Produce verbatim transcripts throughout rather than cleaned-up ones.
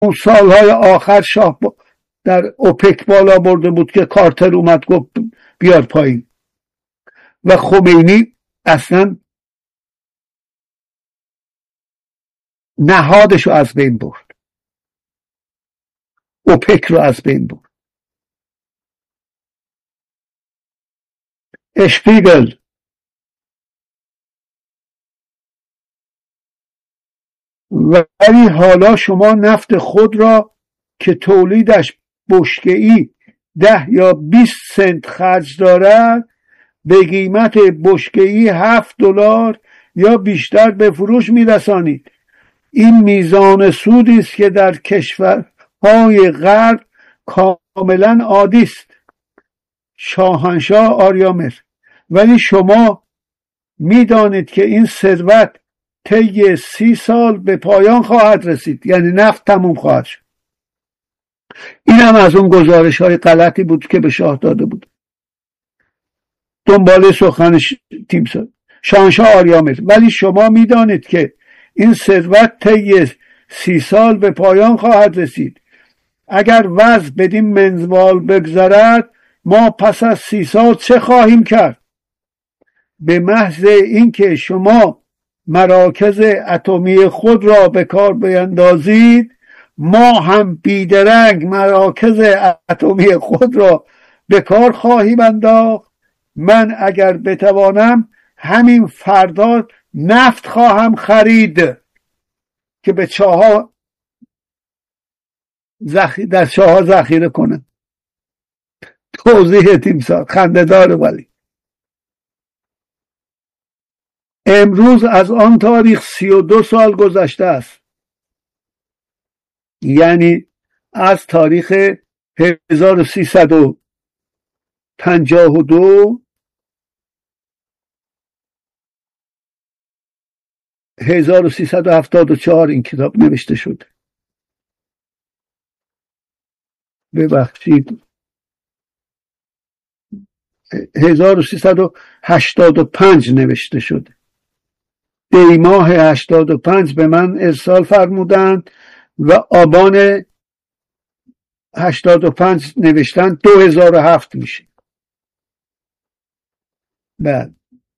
اون سالهای آخر شاه در اوپک بالا برده بود که کارتر اومد گفت بیار پایین و خمینی اصلا نهادش رو از بین برد، اوپک رو از بین برد. اشپیگل ولی حالا شما نفت خود را که تولیدش بشکه‌ای ده یا بیست سنت خرج دارد به قیمت بشکه‌ای هفت دلار یا بیشتر به فروش میرسانید. این میزان سودی است که در کشورهای غرب کاملا عادی است. شاهنشاه آریامر: ولی شما میدانید که این ثروت طی سی سال به پایان خواهد رسید، یعنی نفت تموم خواهد شد. این هم از اون گزارش های غلطی بود که به شاه داده بود. دنباله سخنش تیم سال شاهنشاه آریامر: ولی شما میدانید که این ثروت طی سی سال به پایان خواهد رسید. اگر وضع بدین منوال بگذرد ما پس از سی سال چه خواهیم کرد؟ به محض اینکه شما مراکز اتمی خود را به کار بیندازید ما هم بیدرنگ مراکز اتمی خود را به کار خواهیم انداخت. من اگر بتوانم همین فردا نفت خواهم خرید که به چاها زخی... در چاها ذخیره کنم. توضیح تیمسار خنده داره. ولی امروز از آن تاریخ سی و دو سال گذشته است، یعنی از تاریخ هزار و سیصد و پنجاه و دو هزار و سیصد و هفتاد و چهار این کتاب نوشته شد. ببخشید هزار و سیصد و هشتاد و پنج نوشته شده. دی ماه هشتاد و پنج به من ارسال فرمودند و آبان هشتاد و پنج نوشتن دو هزار و هفت میشه. بعد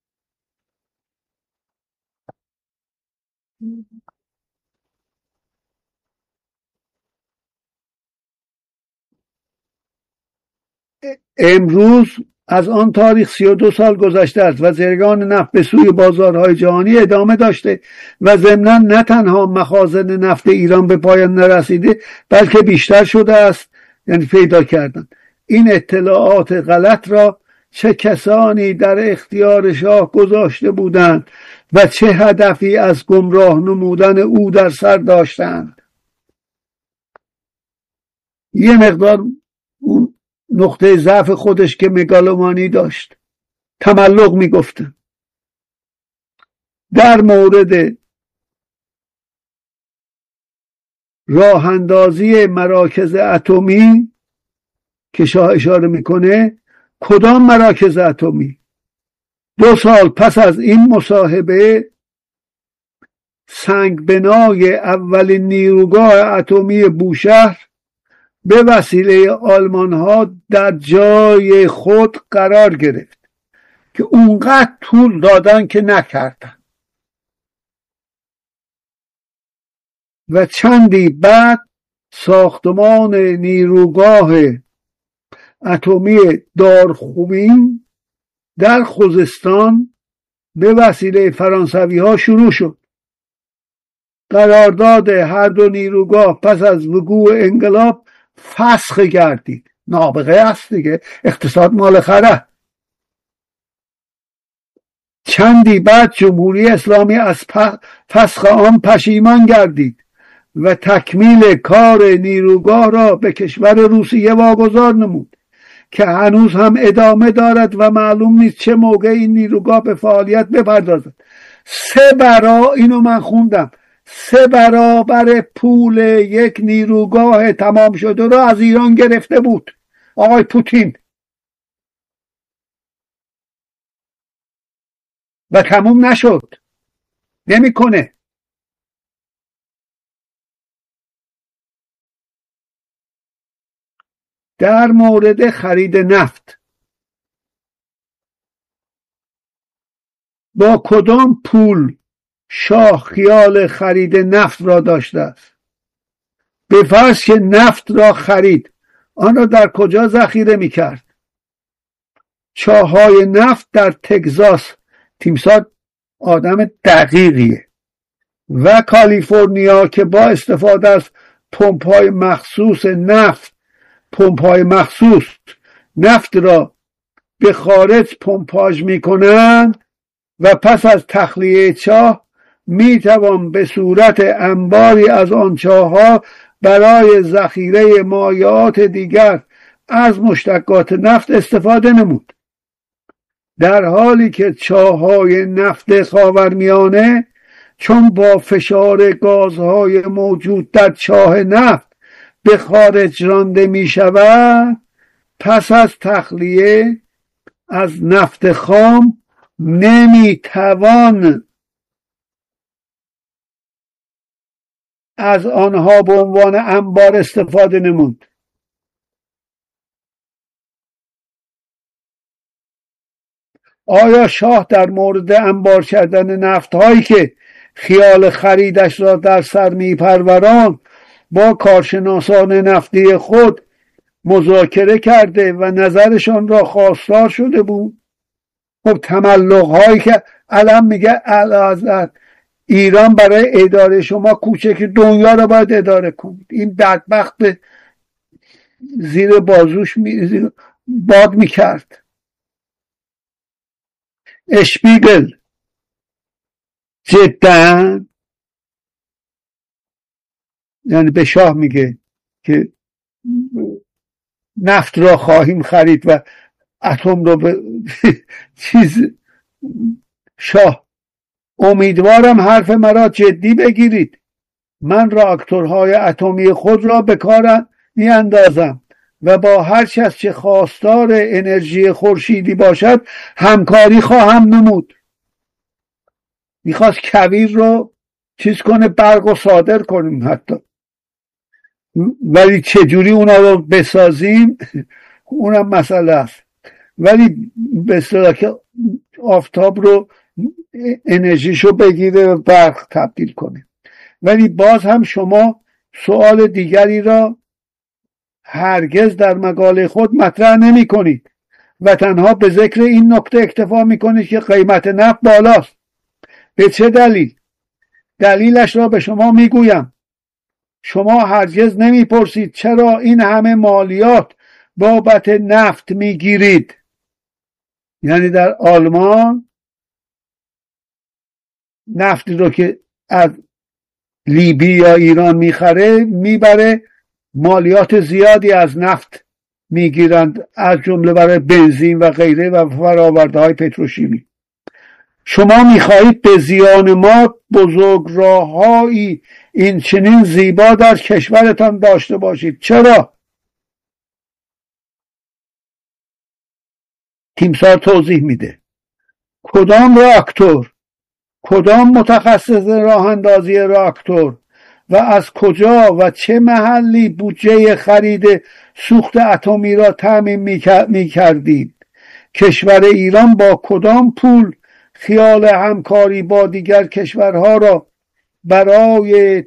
امروز از آن تاریخ سی و دو سال گذشته است و جریان نفت به سوی بازارهای جهانی ادامه داشته و ضمناً نه تنها مخازن نفت ایران به پایان نرسیده بلکه بیشتر شده است، یعنی پیدا کردن. این اطلاعات غلط را چه کسانی در اختیار شاه گذاشته بودند و چه هدفی از گمراه نمودن او در سر داشتند. یه مقدار اون نقطه ضعف خودش که مگالومانی داشت، تملق میگفته. در مورد راه اندازی مراکز اتمی که شاه اشاره میکنه، کدام مراکز اتمی؟ دو سال پس از این مصاحبه سنگ بنای اولین نیروگاه اتمی بوشهر به وسیله آلمان ها در جای خود قرار گرفت که اونقدر طول دادن که نکردن و چندی بعد ساختمان نیروگاه اتمی دارخوبین در خوزستان به وسیله فرانسوی ها شروع شد. قرارداد هر دو نیروگاه پس از وقوع انقلاب فسخ گردید. نابغه است دیگه، اقتصاد مال خره. چندی بعد جمهوری اسلامی از فسخ آن پشیمان گردید و تکمیل کار نیروگاه را به کشور روسیه واگذار نمود که هنوز هم ادامه دارد و معلوم نیست چه موقع این نیروگاه به فعالیت بپردازد. سه برا اینو من خوندم، سه برابر پول یک نیروگاه تمام شده رو از ایران گرفته بود آقای پوتین و تموم نشد، نمیکنه. در مورد خرید نفت با کدام پول شاه خیال خرید نفت را داشته است؟ به فرض که نفت را خرید، آن را در کجا ذخیره می کرد؟ چاهای نفت در تگزاس، تیمسار آدم دقیقیه، و کالیفرنیا که با استفاده از پمپ‌های مخصوص نفت پمپ‌های مخصوص نفت را به خارج پمپاژ می‌کنند و پس از تخلیه چاه میتوان به صورت انباری از آن چاه‌ها برای ذخیره مایعات دیگر از مشتقات نفت استفاده نمود، در حالی که چاه‌های نفت خاورمیانه چون با فشار گازهای موجود در چاه نفت به خارج رانده می شود، پس از تخلیه از نفت خام نمی توان از آنها به عنوان انبار استفاده نمود. آیا شاه در مورد انبار کردن نفت هایی که خیال خریدش را در سر می پروران با کارشناسان نفتی خود مذاکره کرده و نظرشان را خواستار شده بود؟ خب تملق هایی که الان میگه اعلیحضرت ایران برای اداره شما کوچک دنیا را باید اداره کنید، این بدبخت زیر بازوش می زیر باد میکرد. اشپیگل جدا یعنی به شاه میگه که نفت را خواهیم خرید و اتم را به چیز. شاه امیدوارم حرف مرا جدی بگیرید، من راکتورهای اتمی خود را به کار می اندازم و با هر کس که خواستار انرژی خورشیدی باشد همکاری خواهم نمود. میخواست کویر رو چیز کنه، برق رو صادر کنیم حتی، ولی چجوری اونا رو بسازیم اونم مسئله است، ولی به اصطلاح که آفتاب رو انرژیشو بگیره و برق تبدیل کنه. ولی باز هم شما سوال دیگری را هرگز در مقاله خود مطرح نمی کنید و تنها به ذکر این نکته اکتفا می کنید که قیمت نفت بالاست. به چه دلیل؟ دلیلش را به شما می گویم. شما هرگز نمی پرسید چرا این همه مالیات بابت نفت می گیرید. یعنی در آلمان نفتی رو که از لیبی یا ایران میخره میبره، مالیات زیادی از نفت میگیرند، از جمله برای بنزین و غیره و فرآورده های پتروشیمی. شما میخواهید به زیان ما بزرگراه‌هایی این چنین زیبا در کشورتان داشته باشید. چرا؟ تیمسار توضیح میده. کدام راکتور، کدام متخصص راه اندازی راکتور و از کجا و چه محلی بودجه خرید سوخت اتمی را تامین می کردید؟ کشور ایران با کدام پول خیال همکاری با دیگر کشورها را برای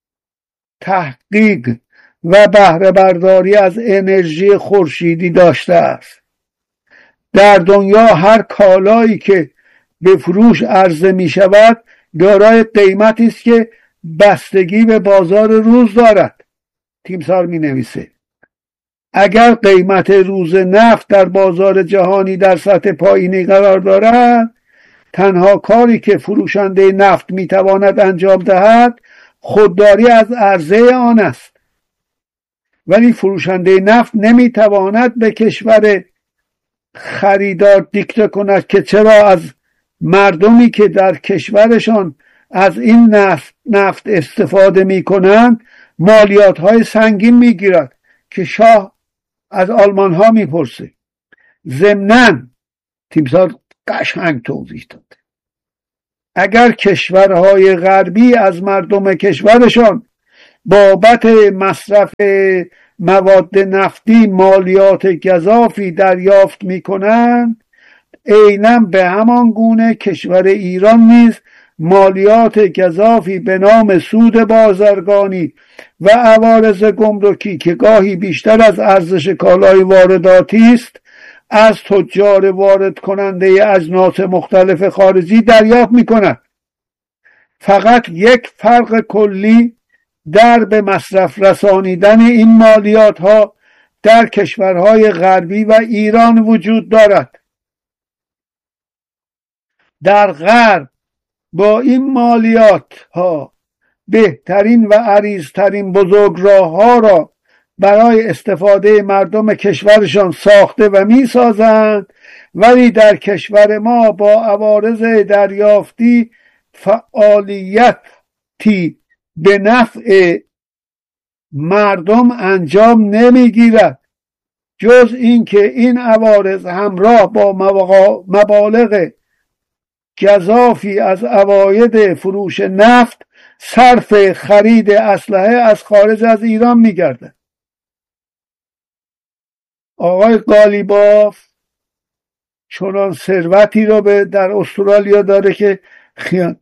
تحقیق و بهره برداری از انرژی خورشیدی داشته است؟ در دنیا هر کالایی که به فروش عرضه می شود دارای قیمتی است که بستگی به بازار روز دارد. تیمسار می نویسه اگر قیمت روز نفت در بازار جهانی در سطح پایینی قرار دارد، تنها کاری که فروشنده نفت می تواند انجام دهد خودداری از عرضه آن است. ولی فروشنده نفت نمی تواند به کشور خریدار دیکته کند که چرا از مردمی که در کشورشان از این نفت, نفت استفاده می کنند مالیات های سنگین می گیرد که شاه از آلمان ها می پرسه. ضمناً تیمسار قشنگ توضیح داده اگر کشورهای غربی از مردم کشورشان بابت مصرف مواد نفتی مالیات گزافی دریافت می کنند، عیناً به همان گونه کشور ایران نیز مالیات گزافی به نام سود بازرگانی و عوارض گمرکی که گاهی بیشتر از ارزش کالای وارداتی است از تجار وارد کننده اجناس مختلف خارجی دریافت می کند. فقط یک فرق کلی در به مصرف رسانیدن این مالیات ها در کشورهای غربی و ایران وجود دارد. در غرب با این مالیات ها بهترین و عریضترین بزرگراه ها را برای استفاده مردم کشورشان ساخته و می سازند، ولی در کشور ما با عوارض دریافتی فعالیتی به نفع مردم انجام نمی گیرد، جز اینکه این عوارض همراه با مبالغ گزافی از عواید فروش نفت صرف خرید اسلحه از خارج از ایران می گردد. آقای قالیباف چنان ثروتی رو به در استرالیا داره که خیان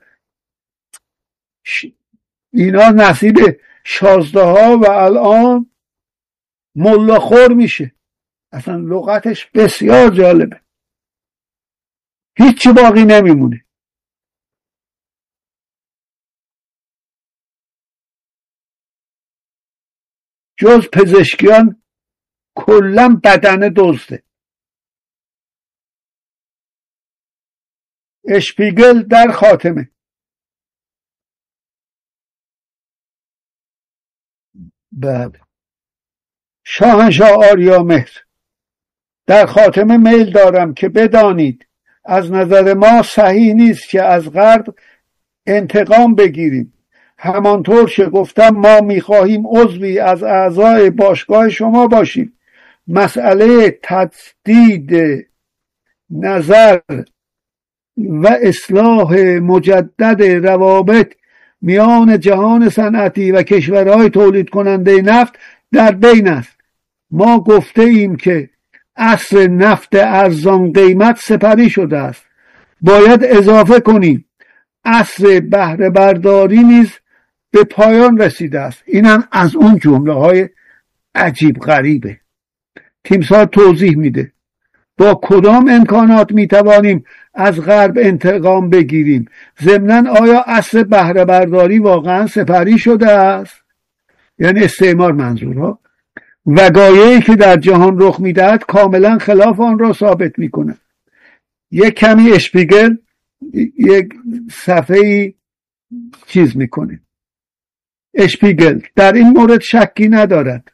اینا نصیب شازده ها و الان ملاخور میشه. اصلا لغتش بسیار جالبه، هیچی باقی نمیمونه. جز پزشکیان کلا بدن دزده. اشپیگل در خاتمه. بعد شاهنشاه آریامهر در خاتمه میل دارم که بدانید از نظر ما صحیح نیست که از غرب انتقام بگیریم. همانطور که گفتم ما میخواهیم عضوی از اعضای باشگاه شما باشیم. مسئله تجدید نظر و اصلاح مجدد روابط میان جهان صنعتی و کشورهای تولید کننده نفت در بین است. ما گفته ایم که عصر نفت ارزان قیمت سپری شده است. باید اضافه کنیم عصر بهره برداری نیز به پایان رسیده است. اینم از اون جمله های عجیب غریبه. تیمسار توضیح میده با کدام امکانات میتوانیم از غرب انتقام بگیریم. ضمناً آیا عصر بهره برداری واقعا سپری شده است؟ یعنی استعمار منظورها. وقایعی که در جهان رخ میدهد کاملا خلاف آن را ثابت میکنه. یک کمی اشپیگل یک صفحه‌ای چیز میکنه. اشپیگل در این مورد شکی ندارد.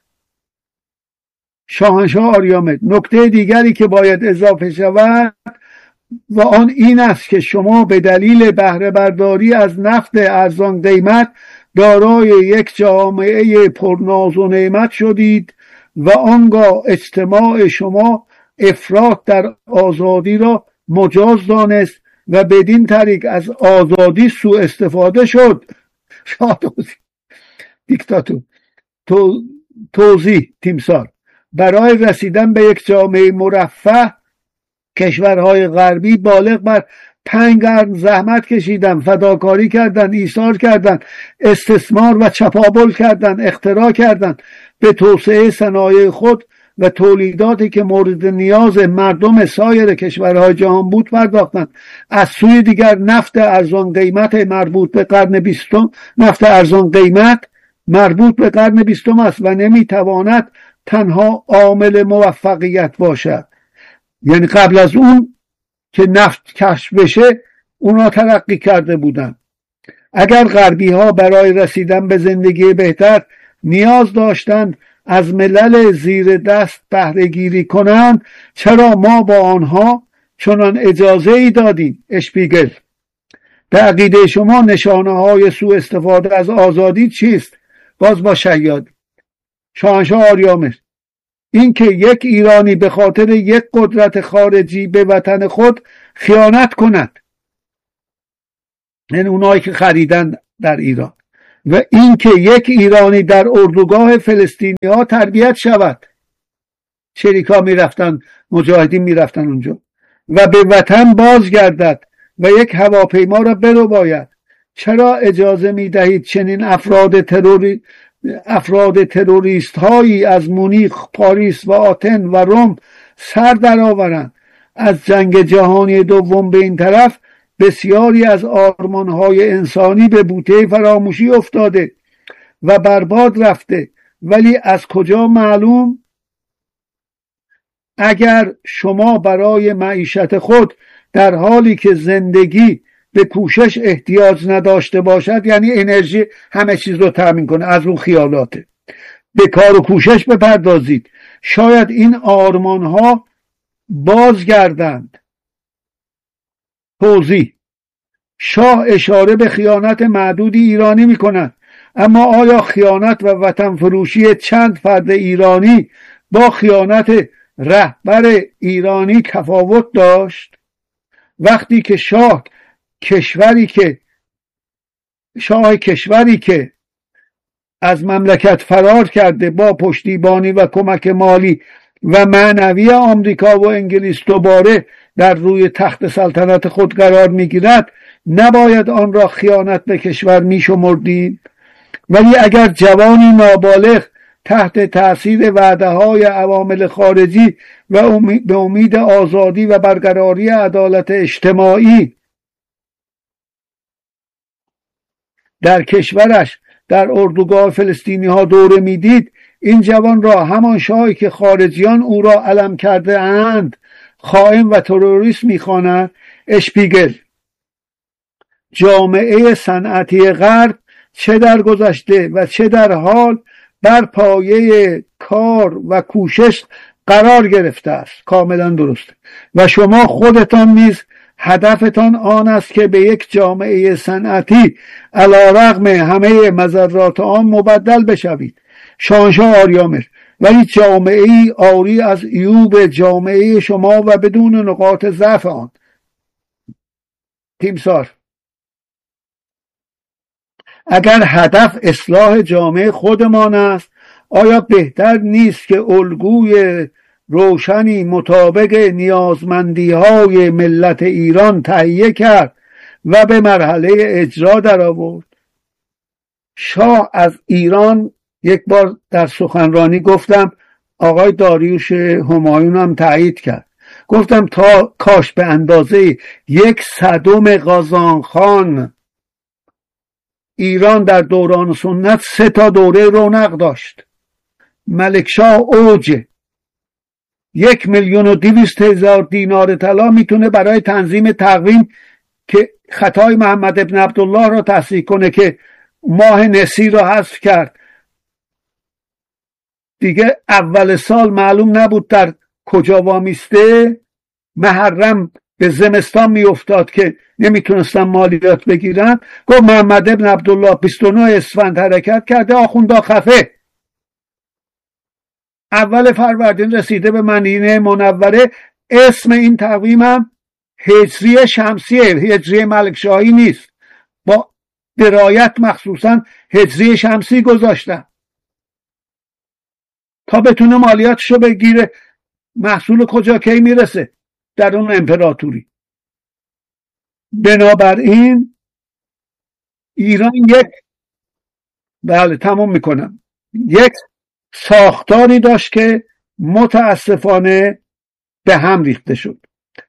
شاهنشاه آریامهر نکته دیگری که باید اضافه شود و آن این است که شما به دلیل بهره برداری از نفت ارزان قیمت دارای یک جامعه پرناز و نعمت شدید و آنگاه اجتماع شما افراط در آزادی را مجاز دانست و بدین طریق از آزادی سوء استفاده شد. شادوزی دیکتاتور. تو توضیح تیمسار برای رسیدن به یک جامعه مرفه کشورهای غربی بالغ بر پنج قرن زحمت کشیدن، فداکاری کردن، ایثار کردن، استثمار و چپاول کردن، اختراع کردن، به توسعه صنایع خود و تولیداتی که مورد نیاز مردم سایر کشورهای جهان بود پرداختند. از سوی دیگر نفت ارزان قیمت مربوط به قرن بیستم نفت ارزان قیمت مربوط به قرن بیستم است و نمیتواند تنها عامل موفقیت باشد. یعنی قبل از اون که نفت کشف بشه اونا ترقی کرده بودن. اگر غربی ها برای رسیدن به زندگی بهتر نیاز داشتند از ملل زیر دست بهره گیری کنند، چرا ما با آنها چنان اجازه ای دادیم؟ اشپیگل به عقیده شما نشانه های سوء استفاده از آزادی چیست؟ باز با شیاد. شاهنشاه آریامهر این که یک ایرانی به خاطر یک قدرت خارجی به وطن خود خیانت کند، یعنی اونایی که خریدن در ایران، و اینکه یک ایرانی در اردوگاه فلسطینی ها تربیت شود. چریکا میرفتن، مجاهدین میرفتن اونجا، و به وطن بازگردد و یک هواپیما را برو باید. چرا اجازه میدهید چنین افراد تروری افراد تروریست هایی از مونیخ، پاریس و آتن و روم سر درآورند؟ از جنگ جهانی دوم به این طرف بسیاری از آرمان های انسانی به بوته فراموشی افتاده و برباد رفته، ولی از کجا معلوم؟ اگر شما برای معیشت خود در حالی که زندگی به کوشش احتیاج نداشته باشد، یعنی انرژی همه چیز رو تامین کنه، از اون خیالاته، به کار و کوشش بپردازید، شاید این آرمان ها بازگردند. توضیح: شاه اشاره به خیانت معدودی ایرانی می کند، اما آیا خیانت و وطن فروشی چند فرد ایرانی با خیانت رهبر ایرانی تفاوت داشت؟ وقتی که شاه کشوری که شاه کشوری که از مملکت فرار کرده با پشتیبانی و کمک مالی و معنوی آمریکا و انگلیس دوباره در روی تخت سلطنت خود قرار میگیرد، نباید آن را خیانت به کشور میشمردیم؟ ولی اگر جوانی نابالغ تحت تأثیر وعده های عوامل خارجی و امید به امید آزادی و برقراری عدالت اجتماعی در کشورش در اردوگاه فلسطینی ها دوره میدید، این جوان را همان شاهی که خارجیان او را علم کرده اند خائن و تروریست میخواند. اشپیگل: جامعه صنعتی غرب چه در گذشته و چه در حال بر پایه کار و کوشش قرار گرفته است. کاملا درسته. و شما خودتان نیز هدفتان آن است که به یک جامعه صنعتی علیرغم همه مضرات آن مبدل بشوید. شاهنشاه آریامر: ولی جامعه ای عاری از عیوب جامعه شما و بدون نقاط ضعف آن. تیمسار: اگر هدف اصلاح جامعه خودمان است، آیا بهتر نیست که الگوی روشنی مطابق نیازمندی های ملت ایران تهیه کرد و به مرحله اجرا در آورد؟ شاه از ایران یک بار در سخنرانی گفتم، آقای داریوش همایون هم تایید کرد، گفتم تا کاش به اندازه یک صدم قازانخان ایران در دوران سنت سه تا دوره رونق داشت. ملکشاه اوج یک میلیون و دویست هزار دینار طلا میتونه برای تنظیم تقویم که خطای محمد ابن عبدالله را تصحیح کنه که ماه نسی را حذف کرد. دیگه اول سال معلوم نبود در کجا وامیسته، محرم به زمستان میافتاد که نمیتونستن مالیات بگیرن. گفت محمد ابن عبدالله بیست و نه اسفند حرکت کرده، آخوندا خفه. اول فروردین رسیده به مدینه منوره. اسم این تقویمم هجری شمسیه، هجری ملکشاهی نیست، با درایت مخصوصا هجری شمسی گذاشتن تا بتونه مالیاتشو بگیره. محصول کجا کی میرسه در اون امپراتوری؟ بنابراین ایران یک بله تمام میکنم یک ساختاری داشت که متاسفانه به هم ریخته شد.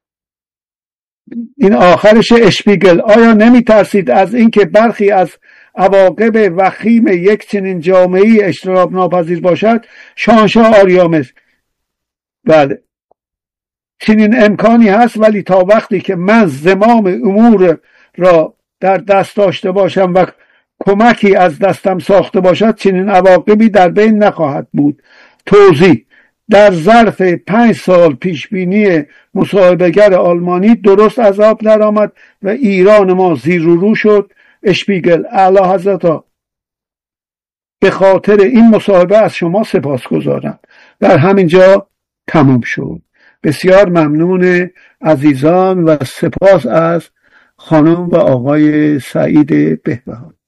این آخرش اشپیگل: آیا نمی ترسید از اینکه برخی از عواقب وخیم یک چنین جامعه‌ای اجتناب ناپذیر باشد؟ شاهنشاه آریامر: بله چنین امکانی هست، ولی تا وقتی که من زمام امور را در دست داشته باشم و کمکی از دستم ساخته باشد، چنین عواقبی در بین نخواهد بود. توضیح: در ظرف پنج سال پیشبینی مصاحبه‌گر آلمانی درست از آب درآمد و ایران ما زیر و رو شد. اشپیگل: اعلی حضرت، به خاطر این مصاحبه از شما سپاسگزارم. در همینجا تمام شد. بسیار ممنون عزیزان و سپاس از خانم و آقای سعید بهبهانی.